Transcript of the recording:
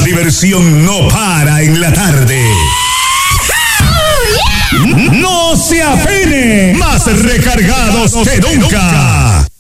diversión no para en la tarde. No se apene, más recargados que nunca.